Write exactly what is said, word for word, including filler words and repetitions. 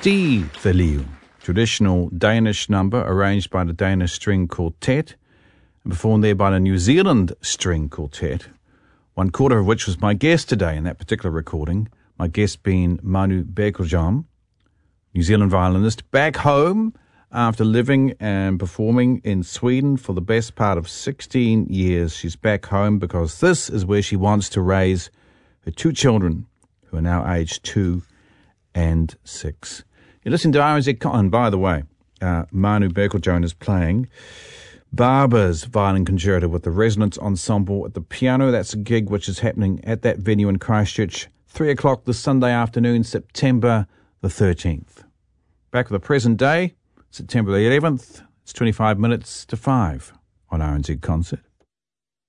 Stiveliv, traditional Danish number arranged by the Danish String Quartet and performed there by the New Zealand String Quartet, one quarter of which was my guest today in that particular recording, my guest being Manu Berkeljohn, New Zealand violinist, back home after living and performing in Sweden for the best part of sixteen years. She's back home because this is where she wants to raise her two children, who are now aged two and six. You're listening to R N Z Con. And by the way, uh, Manu Berkeljohn is playing Barber's Violin Concerto with the Resonance Ensemble at the piano. That's a gig which is happening at that venue in Christchurch, three o'clock this Sunday afternoon, September the thirteenth. Back with the present day, September the eleventh. It's twenty-five minutes to five on R N Z Concert.